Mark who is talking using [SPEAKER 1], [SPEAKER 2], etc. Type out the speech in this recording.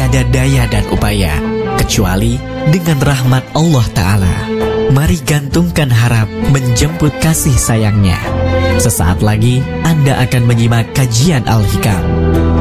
[SPEAKER 1] ada daya dan upaya kecuali dengan rahmat Allah Ta'ala. Mari gantungkan harap menjemput kasih sayangnya. Sesaat lagi Anda akan menyimak kajian Al-Hikam